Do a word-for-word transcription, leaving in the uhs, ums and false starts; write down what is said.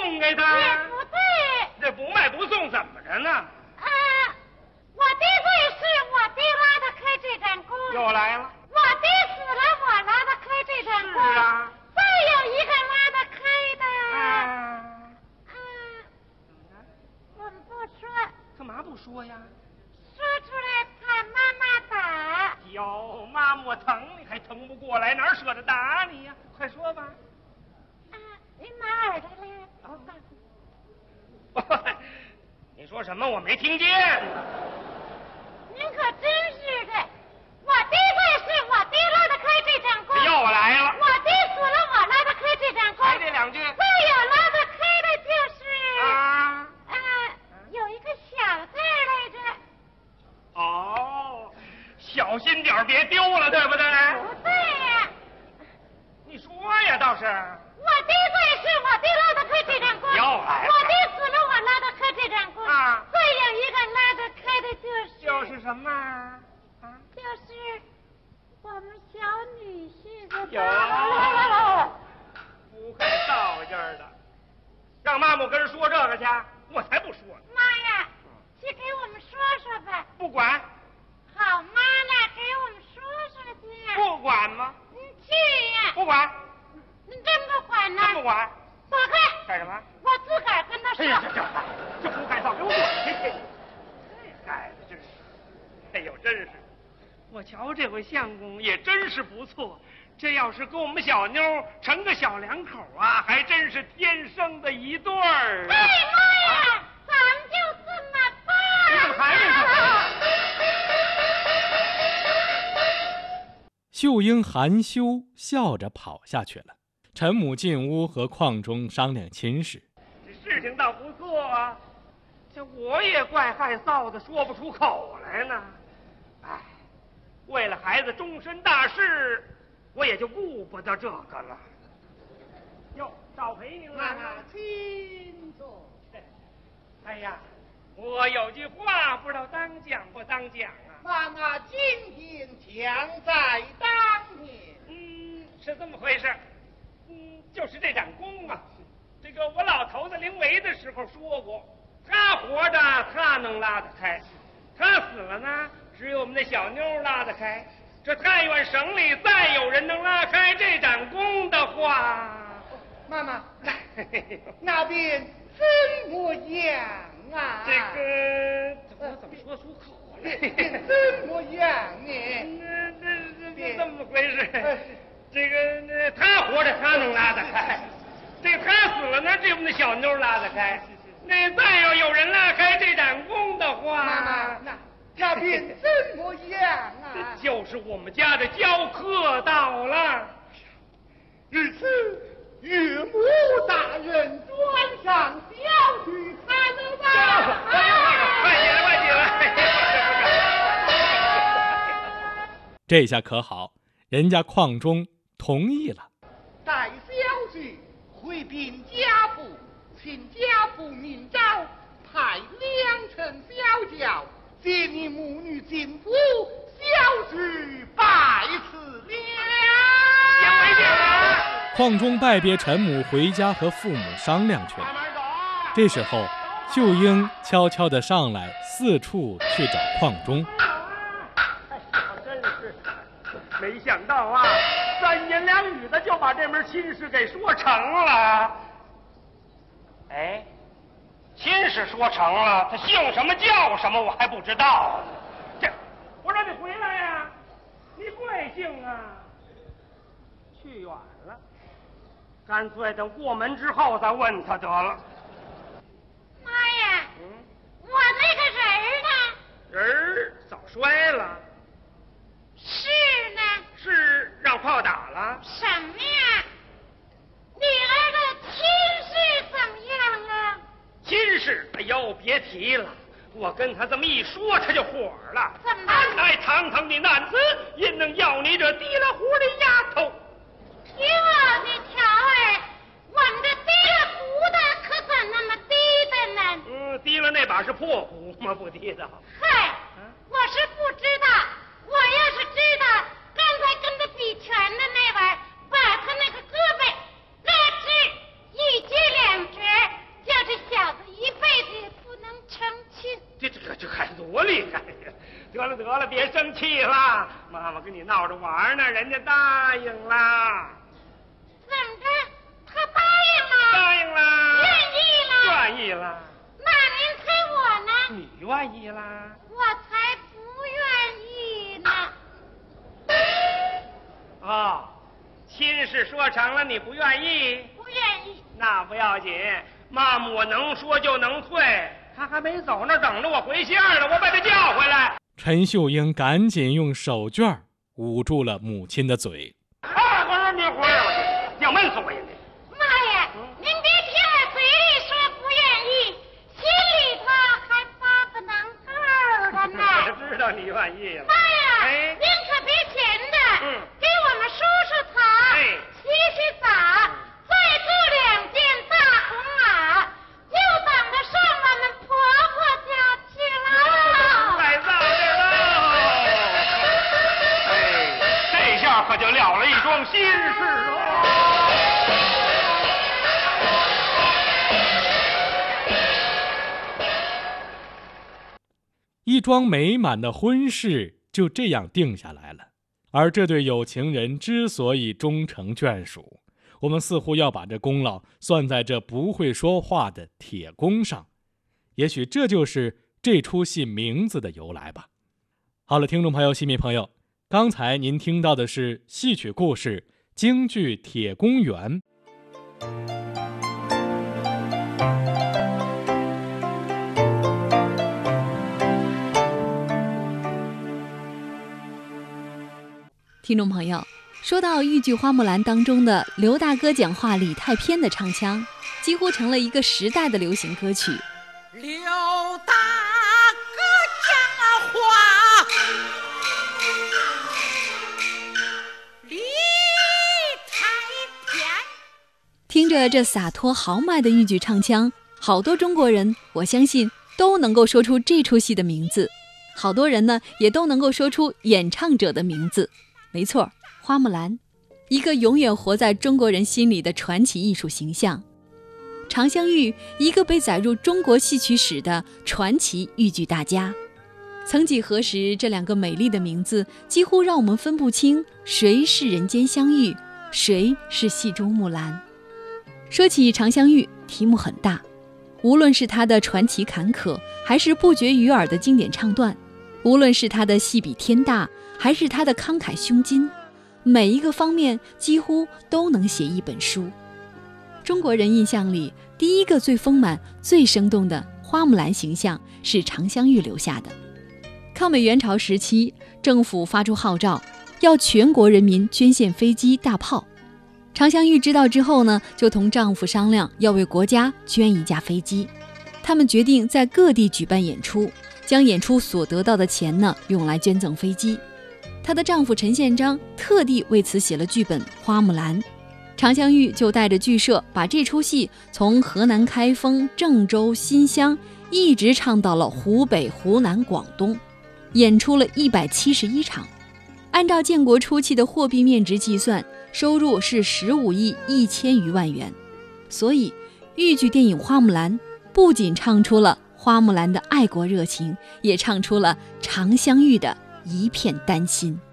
送给他？ 也不对。 这不卖不送怎么着呢？ 啊，我的罪是我的拉得开这盏弓。 又来了。 我的死了，我拉得开这盏弓。 是啊。 再有一个拉得开的。 啊。 嗯。我们不说。 干嘛不说呀？ 说出来怕妈妈打。 哟，妈妈我疼你还疼不过来，哪舍得打你呀？快说吧。 啊，您拿耳朵来，我告诉你。 你说什么？我没听见。 您可真是的，我的罪是我的拉得开这盏弓。 又来了。 我的死了，我拉得开这盏弓。 还这两句。 再有拉得开的就是。 啊。 啊，有一个小字来着。 哦，小心点别丢了，对不对？ 不对呀。 你说呀，倒是。 我的罪是我的拉得开这盏弓。 又来了。 我的死了，我拉得开这盏弓。 啊。 再有一个拉得开的就是。 就是什么？啊。 就是我们小女婿的。 有。不看道家的，让妈妈跟人说这个去，我才不说呢。 妈呀，去给我们说说吧。 不管。 好妈呢，给我们说说去。 不管吗？ 你去呀。 不管。 你真不管呢？ 真不管。 走开。 干什么？ 我自个儿跟他说。 哎呀，这这这胡改造，给我滚去！这孩子真是，哎呦，真是，我瞧这回相公也真是不错。这要是跟我们小妞成个小两口啊，还真是天生的一对儿。 哎妈呀，咱们就这么办。 你怎么还没说？ 秀英含羞笑着跑下去了。陈母进屋和邝中商量亲事。 这事情倒不错啊，这我也怪害臊的，说不出口来呢。哎，为了孩子终身大事，我也就顾不得这个了。哟，少陪您了。 请坐。 哎呀，我有句话不知道当讲不当讲啊。 妈妈今天强在当年。 嗯，是这么回事。嗯，就是这盏弓啊，这个我老头子临危的时候说过，他活着他能拉得开，他死了呢，只有我们那小妞拉得开。这但愿省里再有人能拉开这盏弓的话， 妈妈，那边怎么样啊？ 这个我怎么说出口来？ 怎么样呢？ 那这这这么回事？这个那他活着他能拉得开，这他死了呢，这我们的小妞拉得开。那再要有人拉开这盏弓的话， 妈妈，那那边怎么样啊？ 就是我们家的教课到了。 如此，岳母大人转上小去看了吧？ 快起来，快起来！ 这下可好，人家邝中同意了。 待小婿回禀家父，请家父明诏派两乘小轿接你母女进府，小婿拜辞了。 邝中拜别陈母，回家和父母商量去了。这时候，秀英悄悄地上来，四处去找邝中。 真是没想到啊，三言两语的就把这门亲事给说成了。哎，亲事说成了，他姓什么叫什么我还不知道。这，我让你回来呀、啊，你贵姓啊？去远了，干脆等过门之后再问他得了。 妈呀，嗯，我那个人儿呢？ 人儿早摔了。 是呢？ 是让炮打了？ 什么呀？女儿的亲事怎么样啊？ 亲事，哎呦，别提了，我跟他这么一说，他就火了。 怎么？ 哎，堂堂的男子，焉能要你这提了壶的丫头？ 听我的条儿，我们这提了壶的可怎那么低的呢？ 嗯，提了那把是破壶吗？不提的。 嗨，我是不知道。我要是知道，刚才跟他比拳的那位，把他那个胳膊拉直一截两截， 了得了，别生气了，妈妈跟你闹着玩呢，人家答应了。 怎么着？他答应了？ 答应了。 愿意了？ 愿意了。 那您猜我呢？ 你愿意啦？ 我才不愿意呢。 哦，亲事说成了，你不愿意？ 不愿意。 那不要紧，妈妈我能说就能退。他还没走那等着我回信儿呢，我把他叫回来。 陈秀英赶紧用手绢捂住了母亲的嘴。 啊，我说你回来，我要闷死我呀！ 妈呀，嗯、您别听我嘴里说不愿意，心里头还发个能够的呢。 我知道你愿意了。 妈呀， 哎， 您可别闲着， 嗯， 给我们梳梳头， 哎， 洗洗澡，再雇两件大红袄，就等着上我们婆婆家去了。 来到这喽！哎，这下可就了了一桩心事喽。 一桩美满的婚事就这样定下来了。而这对有情人之所以终成眷属，我们似乎要把这功劳算在这不会说话的铁公上。也许这就是这出戏名字的由来吧。好了，听众朋友、戏迷朋友，刚才您听到的是戏曲故事京剧《铁公园》。 听众朋友，说到豫剧《花木兰》当中的刘大哥讲话李太偏的唱腔，几乎成了一个时代的流行歌曲。 刘大哥讲话李太偏， 听着这洒脱豪迈的豫剧唱腔，好多中国人我相信都能够说出这出戏的名字，好多人呢也都能够说出演唱者的名字。没错，花木兰，一个永远活在中国人心里的传奇艺术形象；常香玉，一个被载入中国戏曲史的传奇豫剧大家。曾几何时，这两个美丽的名字几乎让我们分不清谁是人间香玉，谁是戏中木兰。说起常香玉，题目很大，无论是她的传奇坎坷，还是不绝于耳的经典唱段，无论是她的戏比天大，还是他的慷慨胸襟，每一个方面几乎都能写一本书。中国人印象里，第一个最丰满、最生动的花木兰形象是常香玉留下的。抗美援朝时期，政府发出号召，要全国人民捐献飞机、大炮。常香玉知道之后呢，就同丈夫商量，要为国家捐一架飞机。他们决定在各地举办演出，将演出所得到的钱呢，用来捐赠飞机。她的丈夫陈宪章特地为此写了剧本《花木兰》，常香玉就带着剧社把这出戏从河南开封、郑州、新乡一直唱到了湖北、湖南、广东，演出了一百七十一场。按照建国初期的货币面值计算，收入是十五亿一千余万元。所以，豫剧电影《花木兰》不仅唱出了花木兰的爱国热情，也唱出了常香玉的一片丹心。